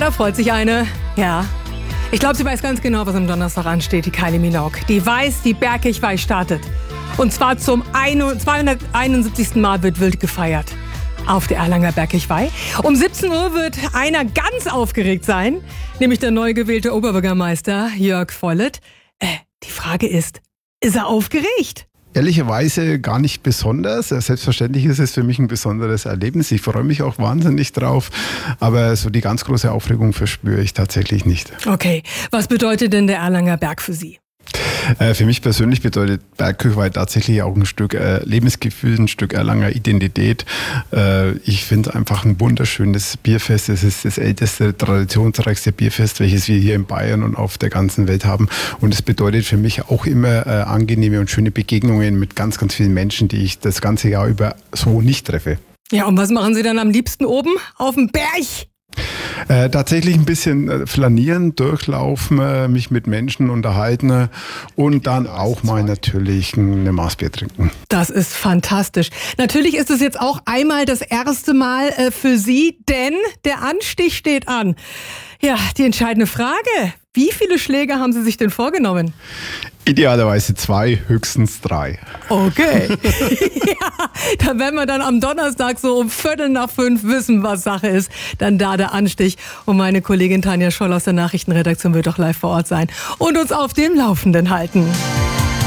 da freut sich eine. Ja. Ich glaube, sie weiß ganz genau, was am Donnerstag ansteht, die Kylie Minogue. Die weiß, die Bergkirchweih startet. Und zwar zum 271. Mal wird wild gefeiert. Auf der Erlanger Bergkirchweih. Um 17 Uhr wird einer ganz aufgeregt sein, nämlich der neu gewählte Oberbürgermeister Jörg Vollert. Die Frage ist er aufgeregt? Ehrlicherweise gar nicht besonders. Selbstverständlich ist es für mich ein besonderes Erlebnis. Ich freue mich auch wahnsinnig drauf. Aber so die ganz große Aufregung verspüre ich tatsächlich nicht. Okay, was bedeutet denn der Erlanger Berg für Sie? Für mich persönlich bedeutet Bergkirchweih tatsächlich auch ein Stück Lebensgefühl, ein Stück Erlanger Identität. Ich finde einfach ein wunderschönes Bierfest. Es ist das älteste, traditionsreichste Bierfest, welches wir hier in Bayern und auf der ganzen Welt haben. Und es bedeutet für mich auch immer angenehme und schöne Begegnungen mit ganz, ganz vielen Menschen, die ich das ganze Jahr über so nicht treffe. Ja, und was machen Sie dann am liebsten oben auf dem Berg? Tatsächlich ein bisschen flanieren, durchlaufen, mich mit Menschen unterhalten und dann auch mal natürlich eine Maßbier trinken. Das ist fantastisch. Natürlich ist es jetzt auch einmal das erste Mal für Sie, denn der Anstich steht an. Ja, die entscheidende Frage. Wie viele Schläge haben Sie sich denn vorgenommen? Idealerweise 2, höchstens 3. Okay. Ja, dann werden wir dann am Donnerstag so um 4:45 wissen, was Sache ist. Dann da der Anstich. Und meine Kollegin Tanja Scholl aus der Nachrichtenredaktion wird auch live vor Ort sein und uns auf dem Laufenden halten.